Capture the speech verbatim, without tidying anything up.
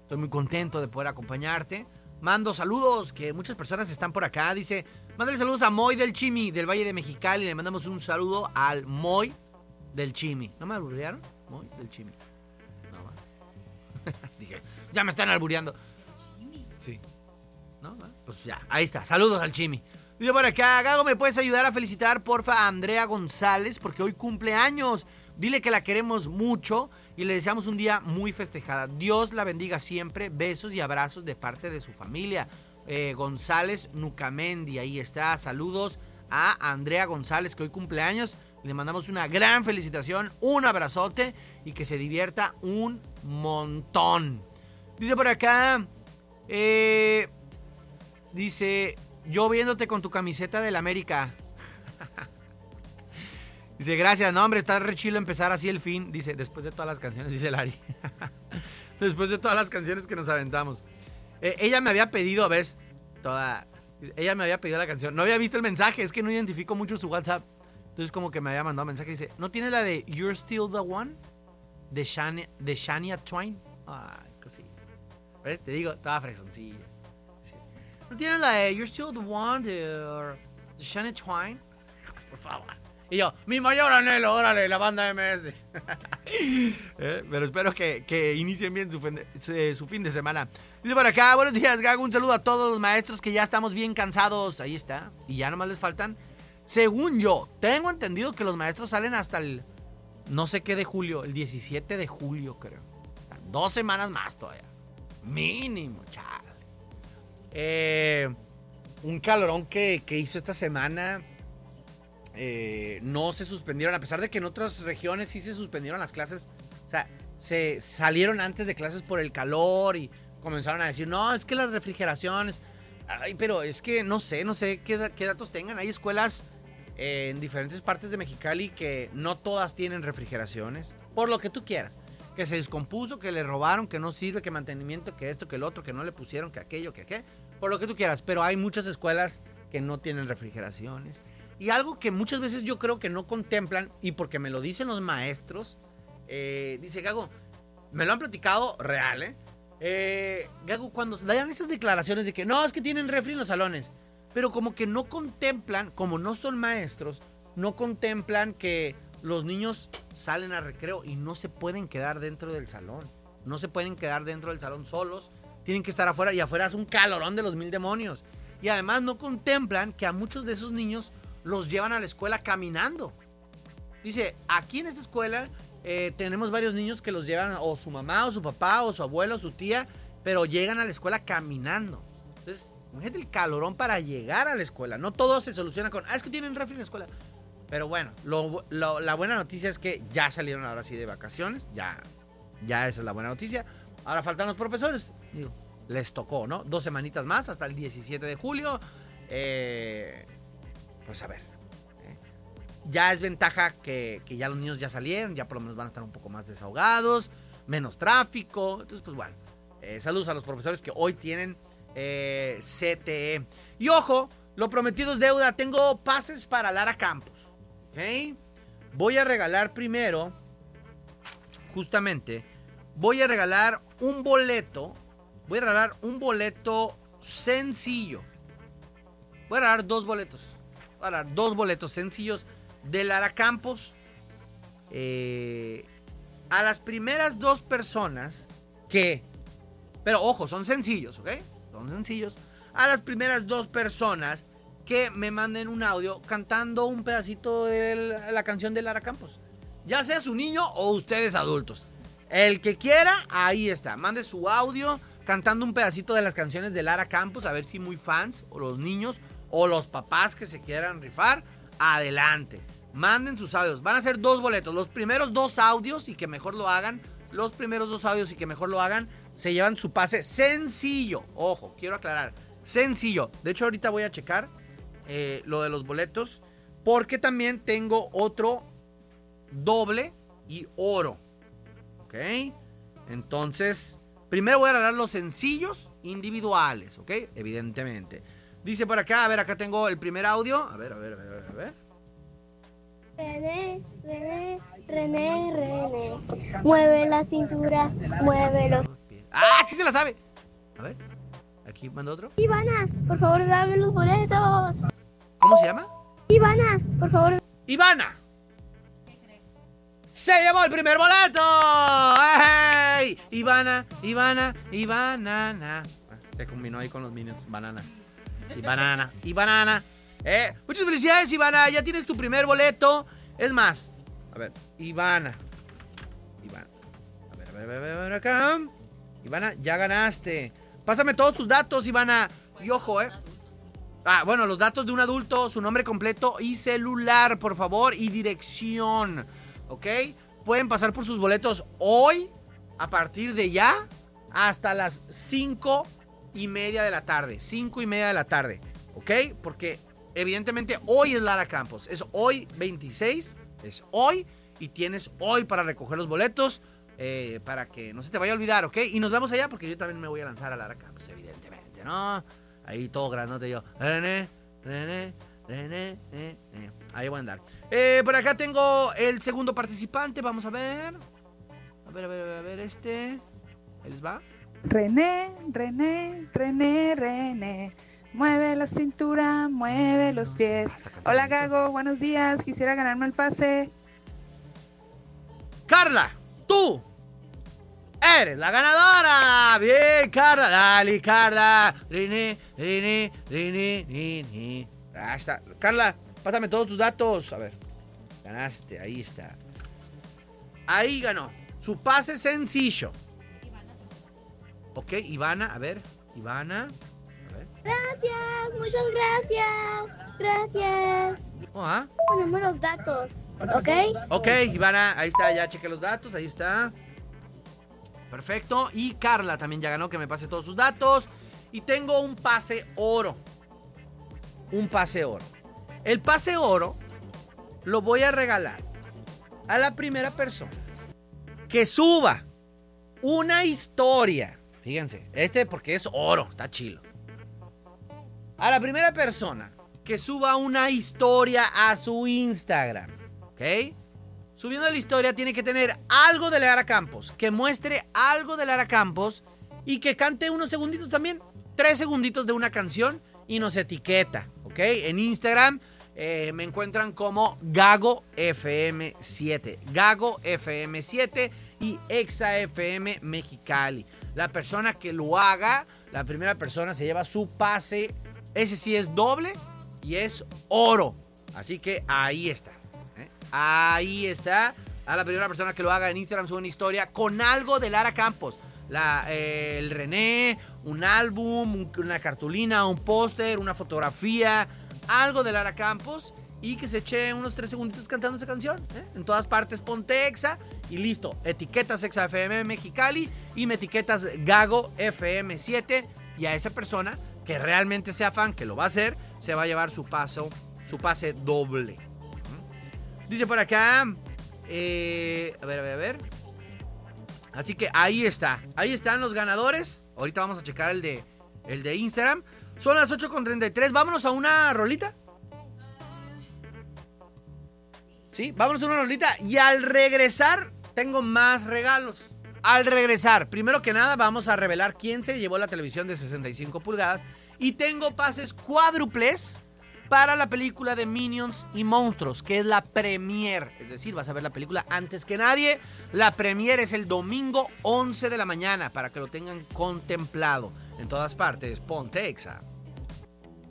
Estoy muy contento de poder acompañarte. Mando saludos, que muchas personas están por acá. Dice, mándale saludos a Moy del Chimi, del Valle de Mexicali. Le mandamos un saludo al Moy del Chimi. ¿No me alburearon? Moy del Chimi. No, ¿va? Dije, ya me están albureando. Sí. ¿No? ¿Va? Pues ya, ahí está. Saludos al Chimi. Dice por acá, Gago, ¿me puedes ayudar a felicitar, porfa, a Andrea González? Porque hoy cumple años. Dile que la queremos mucho y le deseamos un día muy festejada. Dios la bendiga siempre. Besos y abrazos de parte de su familia. Eh, González Nucamendi, ahí está. Saludos a Andrea González, que hoy cumple años. Le mandamos una gran felicitación, un abrazote y que se divierta un montón. Dice por acá, eh, dice, yo viéndote con tu camiseta del América. Dice, gracias, no hombre, está re chilo empezar así el fin. Dice, después de todas las canciones, dice Lari. Después de todas las canciones que nos aventamos. Eh, ella me había pedido, ves, toda... Ella me había pedido la canción. No había visto el mensaje, es que no identifico mucho su WhatsApp. Entonces como que me había mandado un mensaje. Dice, ¿no tienes la de You're Still the One? De Shania, de Shania Twain. Ay, cosilla. ¿Ves? Te digo, estaba fresoncilla. Sí. ¿No tienes la de You're Still the One de, de Shania Twain? Por favor. Y yo, mi mayor anhelo, órale, la banda M S. eh, pero espero que, que inicien bien su fin, de, su, su fin de semana. Dice por acá, buenos días, Gago. Un saludo a todos los maestros que ya estamos bien cansados. Ahí está. Y ya nomás les faltan, según yo, tengo entendido que los maestros salen hasta el, no sé qué de julio, el diecisiete de julio, creo. O sea, dos semanas más todavía. Mínimo, chale. Eh, un calorón que, que hizo esta semana. Eh, no se suspendieron, a pesar de que en otras regiones sí se suspendieron las clases. O sea, se salieron antes de clases por el calor y comenzaron a decir, no, es que las refrigeraciones. Ay, pero es que no sé, no sé qué, qué datos tengan. Hay escuelas eh, en diferentes partes de Mexicali que no todas tienen refrigeraciones, por lo que tú quieras. Que se descompuso, que le robaron, que no sirve, que mantenimiento, que esto, que el otro, que no le pusieron, que aquello, que qué. Por lo que tú quieras, pero hay muchas escuelas que no tienen refrigeraciones. Y algo que muchas veces yo creo que no contemplan, y porque me lo dicen los maestros, eh, dice Gago, me lo han platicado real, ¿eh? eh Gago, cuando dan esas declaraciones de que no, es que tienen refri en los salones, pero como que no contemplan, como no son maestros, no contemplan que los niños salen a recreo y no se pueden quedar dentro del salón, no se pueden quedar dentro del salón solos, tienen que estar afuera, y afuera es un calorón de los mil demonios. Y además no contemplan que a muchos de esos niños los llevan a la escuela caminando. Dice, aquí en esta escuela eh, tenemos varios niños que los llevan o su mamá o su papá o su abuelo o su tía, pero llegan a la escuela caminando. Entonces, imagínate el calorón para llegar a la escuela. No todo se soluciona con, ah, es que tienen refri en la escuela. Pero bueno, lo, lo, la buena noticia es que ya salieron ahora sí de vacaciones. Ya, ya esa es la buena noticia. Ahora faltan los profesores. Digo, les tocó, ¿no? Dos semanitas más hasta el diecisiete de julio. Eh... Pues a ver, ¿eh? Ya es ventaja que, que ya los niños ya salieron, ya por lo menos van a estar un poco más desahogados, menos tráfico. Entonces, pues bueno, eh, saludos a los profesores que hoy tienen eh, C T E. Y ojo, lo prometido es deuda, tengo pases para Lara Campus, ¿ok? Voy a regalar primero, justamente, voy a regalar un boleto, voy a regalar un boleto sencillo. Voy a regalar dos boletos. Para dos boletos sencillos de Lara Campos eh, a las primeras dos personas que, pero ojo, son sencillos, ¿ok? Son sencillos. A las primeras dos personas que me manden un audio cantando un pedacito de la canción de Lara Campos, ya sea su niño o ustedes adultos. El que quiera, ahí está. Mande su audio cantando un pedacito de las canciones de Lara Campos, a ver si muy fans o los niños o los papás que se quieran rifar, adelante. Manden sus audios. Van a ser dos boletos. Los primeros dos audios y que mejor lo hagan. Los primeros dos audios y que mejor lo hagan. Se llevan su pase sencillo. Ojo, quiero aclarar. Sencillo. De hecho, ahorita voy a checar eh, lo de los boletos. Porque también tengo otro doble y oro. ¿Ok? Entonces, primero voy a regalar los sencillos individuales. ¿Ok? Evidentemente. Dice por acá, a ver, acá tengo el primer audio. A ver, a ver, a ver, a ver. René, René, René, René. Mueve la cintura, mueve los... ¡Ah, sí se la sabe! A ver, aquí mando otro. Ivana, por favor, dame los boletos. ¿Cómo se llama? Ivana, por favor. ¡Ivana! ¿Qué crees? ¡Se llevó el primer boleto! ¡Hey! Ivana, Ivana, Ivana. na. Se combinó ahí con los Minions. Banana. Y banana. Y banana. Eh, muchas felicidades, Ivana. Ya tienes tu primer boleto. Es más, a ver, Ivana. Ivana. A ver, a ver, a ver, a ver, a ver acá. Ivana, ya ganaste. Pásame todos tus datos, Ivana. Y ojo, eh. Ah, bueno, los datos de un adulto, su nombre completo y celular, por favor, y dirección, ¿ok? Pueden pasar por sus boletos hoy, a partir de ya, hasta las cinco y media de la tarde. Cinco y media de la tarde, ¿ok? Porque evidentemente hoy es Lara Campos. Es hoy veintiséis, es hoy, y tienes hoy para recoger los boletos, eh, para que no se te vaya a olvidar, ¿ok? Y nos vemos allá porque yo también me voy a lanzar a Lara Campos, evidentemente, ¿no? Ahí todo grandote yo. René, René, René, eh, eh. Ahí voy a andar. Eh, por acá tengo el segundo participante. Vamos a ver. A ver, a ver, a ver, este. Ahí les va. René, René, René, René. Mueve la cintura, mueve los pies. Hola, Gago, buenos días. Quisiera ganarme el pase. Carla, tú eres la ganadora. Bien, Carla. Dale, Carla. René, René, René, René. Ahí está. Carla, pásame todos tus datos. A ver. Ganaste, ahí está. Ahí ganó. Su pase sencillo. Ok, Ivana, a ver. Ivana. A ver. Gracias, muchas gracias. Gracias. Oh, ¿ah? Ponemos los datos, ¿ok? Ok, Ivana, ahí está, ya chequé los datos, ahí está. Perfecto. Y Carla también ya ganó, que me pase todos sus datos. Y tengo un pase oro. Un pase oro. El pase oro lo voy a regalar a la primera persona que suba una historia. Fíjense, este porque es oro, está chilo. A la primera persona que suba una historia a su Instagram, ¿ok? Subiendo la historia tiene que tener algo de Lara Campos, que muestre algo de Lara Campos y que cante unos segunditos también, tres segunditos de una canción y nos etiqueta, ¿ok? En Instagram eh, me encuentran como Gago F M siete, Gago F M siete y Exa F M Mexicali. La persona que lo haga, la primera persona se lleva su pase, ese sí es doble y es oro, así que ahí está. Ahí está. A la primera persona que lo haga en Instagram sube una historia con algo de Lara Campos. La, eh, el René, un álbum, un, una cartulina, un póster, una fotografía, algo de Lara Campos y que se eche unos tres segunditos cantando esa canción. ¿eh? En todas partes ponte Exa y listo. Etiquetas Exa F M Mexicali y me etiquetas Gago F M siete y a esa persona que realmente sea fan, que lo va a hacer, se va a llevar su paso, su pase doble. Dice por acá, eh, a ver, a ver, a ver. Así que ahí está, ahí están los ganadores. Ahorita vamos a checar el de, el de Instagram. Son las ocho con treinta y tres, vámonos a una rolita. Sí, vámonos a una rolita. Y al regresar, tengo más regalos. Al regresar, primero que nada, vamos a revelar quién se llevó la televisión de sesenta y cinco pulgadas. Y tengo pases cuádruples para la película de Minions y Monstruos, que es la premier. Es decir, vas a ver la película antes que nadie. La premier es el domingo once de la mañana, para que lo tengan contemplado. En todas partes, ponte Exa.